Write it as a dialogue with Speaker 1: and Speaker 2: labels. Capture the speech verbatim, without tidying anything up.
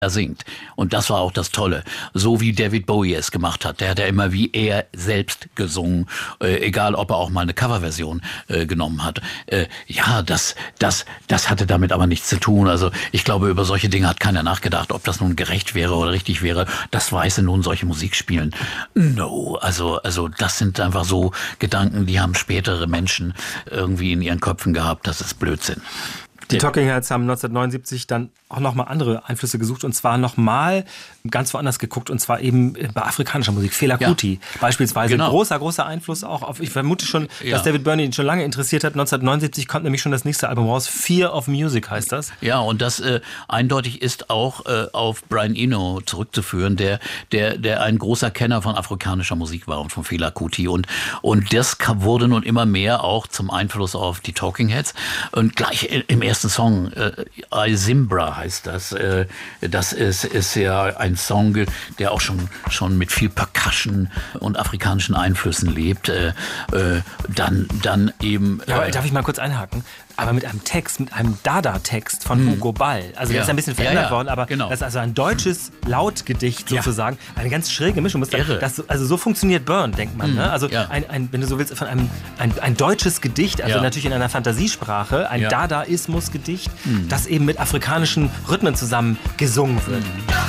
Speaker 1: er singt. Und das war auch das Tolle. So wie David Bowie es gemacht hat. Der hat ja immer wie er selbst gesungen. Äh, egal, ob er auch mal eine Coverversion äh, genommen hat. Äh, ja, das, das, das hatte damit aber nichts zu tun. Also ich glaube, über solche Dinge hat keiner nachgedacht. Ob das nun gerecht wäre oder richtig wäre, das weiße nun solche Musik spielen. No, also, also das sind einfach so Gedanken, die haben spätere Menschen irgendwie in ihren Köpfen gehabt. Das ist Blödsinn.
Speaker 2: Die Talking Heads haben neunzehnhundertneunundsiebzig dann auch nochmal andere Einflüsse gesucht und zwar nochmal ganz woanders geguckt und zwar eben bei afrikanischer Musik. Fela Kuti ja. beispielsweise. Genau. Großer, großer Einfluss auch auf, ich vermute schon, ja. dass David Byrne ihn schon lange interessiert hat. neunzehnhundertneunundsiebzig kommt nämlich schon das nächste Album raus. Fear of Music heißt das.
Speaker 1: Ja, und das äh, eindeutig ist auch äh, auf Brian Eno zurückzuführen, der, der, der ein großer Kenner von afrikanischer Musik war und von Fela Kuti. Und, und das wurde nun immer mehr auch zum Einfluss auf die Talking Heads. Und gleich im ersten Song, äh, Isimbra heißt das. Äh, das ist, ist ja ein Song, der auch schon, schon mit viel Percussion und afrikanischen Einflüssen lebt. Äh, äh, dann, dann eben... Äh,
Speaker 2: ja, darf ich mal kurz einhaken? Aber mit einem Text, mit einem Dada-Text von hm. Hugo Ball. Also der ja. ist ein bisschen verändert ja, ja. worden, aber genau. das ist also ein deutsches Lautgedicht sozusagen. Ja. Eine ganz schräge Mischung. Das, also so funktioniert Byrne, denkt man. Hm. Ne? Also ja. ein, ein, wenn du so willst, von einem ein, ein deutsches Gedicht, also ja. natürlich in einer Fantasiesprache, ein ja. Dadaismus-Gedicht, hm. das eben mit afrikanischen Rhythmen zusammen gesungen wird. Hm.